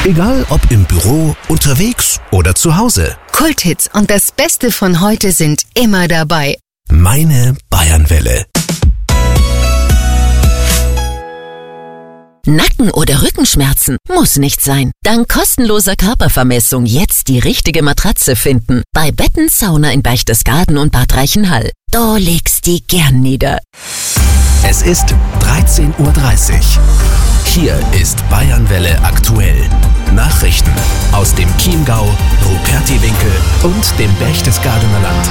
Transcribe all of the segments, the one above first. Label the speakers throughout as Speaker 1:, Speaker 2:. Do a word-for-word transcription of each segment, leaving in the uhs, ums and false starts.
Speaker 1: Egal ob im Büro, unterwegs oder zu Hause.
Speaker 2: Kulthits und das Beste von heute sind immer dabei.
Speaker 1: Meine Bayernwelle.
Speaker 3: Nacken- oder Rückenschmerzen? Muss nicht sein. Dank kostenloser Körpervermessung jetzt die richtige Matratze finden. Bei Betten Sauna in Berchtesgaden und Bad Reichenhall. Da legst die gern nieder.
Speaker 1: Es ist dreizehn Uhr dreißig. Hier ist Bayernwelle aktuell. Nachrichten aus dem Chiemgau, Rupertiwinkel und dem Berchtesgadener Land.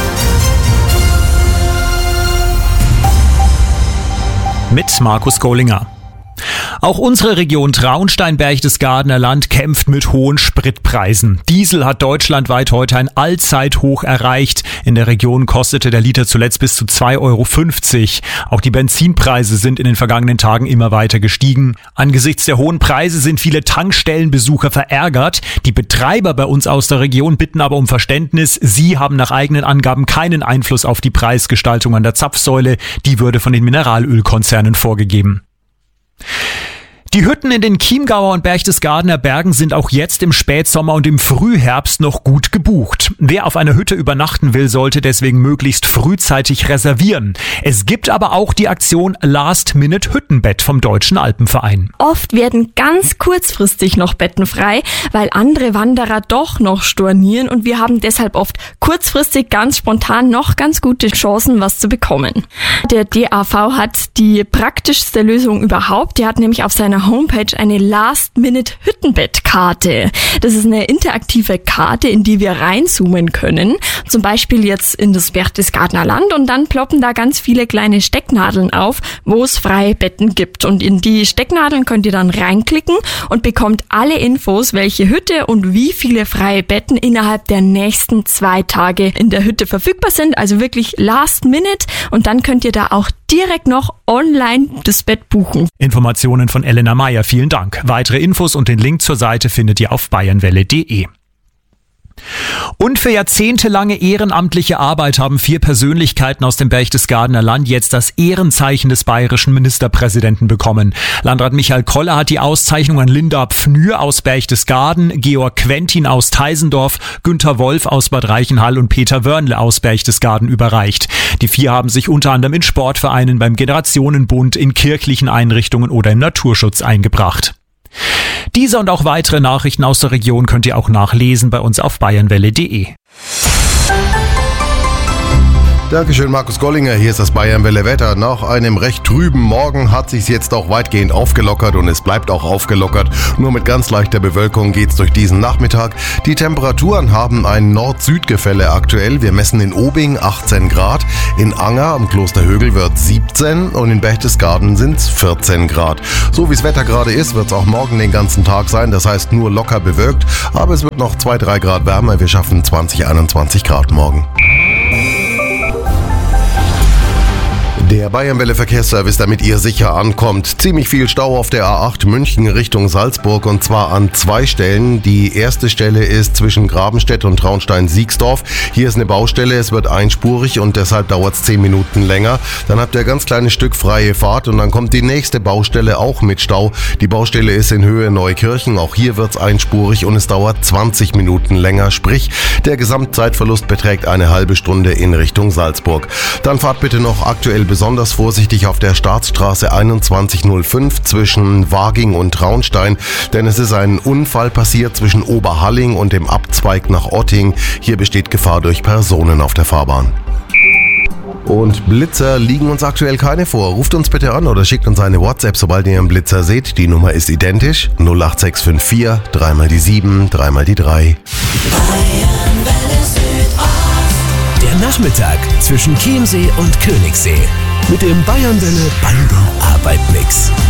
Speaker 4: Mit Markus Kohlinger. Auch unsere Region Traunstein-Berchtesgadener Land kämpft mit hohen Spritpreisen. Diesel hat deutschlandweit heute ein Allzeithoch erreicht. In der Region kostete der Liter zuletzt bis zu zwei Euro fünfzig. Auch die Benzinpreise sind in den vergangenen Tagen immer weiter gestiegen. Angesichts der hohen Preise sind viele Tankstellenbesucher verärgert. Die Betreiber bei uns aus der Region bitten aber um Verständnis. Sie haben nach eigenen Angaben keinen Einfluss auf die Preisgestaltung an der Zapfsäule. Die würde von den Mineralölkonzernen vorgegeben. Die Hütten in den Chiemgauer und Berchtesgadener Bergen sind auch jetzt im Spätsommer und im Frühherbst noch gut gebucht. Wer auf einer Hütte übernachten will, sollte deswegen möglichst frühzeitig reservieren. Es gibt aber auch die Aktion Last-Minute-Hüttenbett vom Deutschen Alpenverein.
Speaker 5: Oft werden ganz kurzfristig noch Betten frei, weil andere Wanderer doch noch stornieren und wir haben deshalb oft kurzfristig ganz spontan noch ganz gute Chancen, was zu bekommen. Der D A V hat die praktischste Lösung überhaupt. Der hat nämlich auf seiner Homepage eine Last-Minute-Hüttenbettkarte. Das ist eine interaktive Karte, in die wir reinzoomen können. Zum Beispiel jetzt in das Berchtesgadener Land und dann ploppen da ganz viele kleine Stecknadeln auf, wo es freie Betten gibt. Und in die Stecknadeln könnt ihr dann reinklicken und bekommt alle Infos, welche Hütte und wie viele freie Betten innerhalb der nächsten zwei Tage in der Hütte verfügbar sind. Also wirklich Last Minute und dann könnt ihr da auch direkt noch online das Bett buchen.
Speaker 4: Informationen von Elena Meyer, vielen Dank. Weitere Infos und den Link zur Seite findet ihr auf bayernwelle punkt de. Und für jahrzehntelange ehrenamtliche Arbeit haben vier Persönlichkeiten aus dem Berchtesgadener Land jetzt das Ehrenzeichen des bayerischen Ministerpräsidenten bekommen. Landrat Michael Koller hat die Auszeichnung an Linda Pfnür aus Berchtesgaden, Georg Quentin aus Teisendorf, Günther Wolf aus Bad Reichenhall und Peter Wörnle aus Berchtesgaden überreicht. Die vier haben sich unter anderem in Sportvereinen, beim Generationenbund, in kirchlichen Einrichtungen oder im Naturschutz eingebracht. Diese und auch weitere Nachrichten aus der Region könnt ihr auch nachlesen bei uns auf bayernwelle punkt de.
Speaker 6: Dankeschön, Markus Gollinger. Hier ist das Bayernwelle Wetter. Nach einem recht trüben Morgen hat sich's jetzt auch weitgehend aufgelockert und es bleibt auch aufgelockert. Nur mit ganz leichter Bewölkung geht's durch diesen Nachmittag. Die Temperaturen haben ein Nord-Süd-Gefälle aktuell. Wir messen in Obing achtzehn Grad, in Anger am Kloster Högel wird siebzehn und in Berchtesgaden sind's vierzehn Grad. So wie's Wetter gerade ist, wird's auch morgen den ganzen Tag sein. Das heißt nur locker bewölkt, aber es wird noch zwei, drei Grad wärmer. Wir schaffen zwanzig, einundzwanzig Grad morgen. Der Bayernwelle-Verkehrsservice, damit ihr sicher ankommt. Ziemlich viel Stau auf der A acht München Richtung Salzburg und zwar an zwei Stellen. Die erste Stelle ist zwischen Grabenstedt und Traunstein-Siegsdorf. Hier ist eine Baustelle, es wird einspurig und deshalb dauert es zehn Minuten länger. Dann habt ihr ein ganz kleines Stück freie Fahrt und dann kommt die nächste Baustelle auch mit Stau. Die Baustelle ist in Höhe Neukirchen, auch hier wird es einspurig und es dauert zwanzig Minuten länger. Sprich, der Gesamtzeitverlust beträgt eine halbe Stunde in Richtung Salzburg. Dann fahrt bitte noch aktuell besonders vorsichtig auf der Staatsstraße einundzwanzig null fünf zwischen Waging und Traunstein, denn es ist ein Unfall passiert zwischen Oberhalling und dem Abzweig nach Otting. Hier besteht Gefahr durch Personen auf der Fahrbahn. Und Blitzer liegen uns aktuell keine vor. Ruft uns bitte an oder schickt uns eine WhatsApp, sobald ihr einen Blitzer seht. Die Nummer ist identisch. null acht sechs fünf vier, dreimal die sieben, dreimal die drei.
Speaker 1: Der Nachmittag zwischen Chiemsee und Königssee. Mit dem Bayernwelle Banden Arbeit Mix.